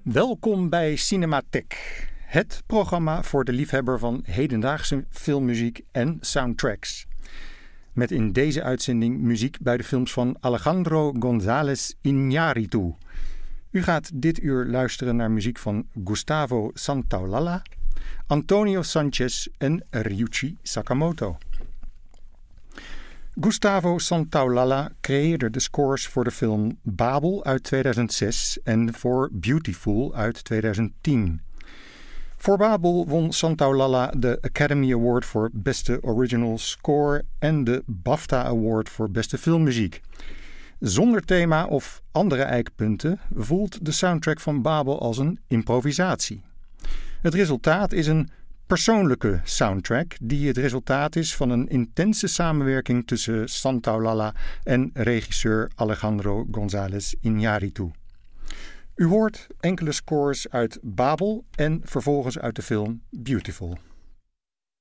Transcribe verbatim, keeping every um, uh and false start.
Welkom bij Cinematheek, het programma voor de liefhebber van hedendaagse filmmuziek en soundtracks. Met in deze uitzending muziek bij de films van Alejandro González Iñárritu. U gaat dit uur luisteren naar muziek van Gustavo Santaolalla, Antonio Sanchez en Ryuichi Sakamoto. Gustavo Santaolalla creëerde de scores voor de film Babel uit tweeduizend zes en voor Beautiful uit tweeduizend tien. Voor Babel won Santaolalla de Academy Award voor beste original score en de BAFTA Award voor beste filmmuziek. Zonder thema of andere eikpunten voelt de soundtrack van Babel als een improvisatie. Het resultaat is een persoonlijke soundtrack die het resultaat is van een intense samenwerking tussen Santaolalla en regisseur Alejandro González Iñárritu. U hoort enkele scores uit Babel en vervolgens uit de film Beautiful.